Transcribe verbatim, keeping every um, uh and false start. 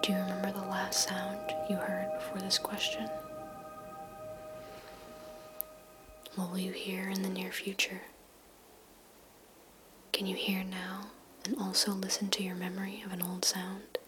Do you remember the last sound you heard before this question? What will you hear in the near future? Can you hear now and also listen to your memory of an old sound?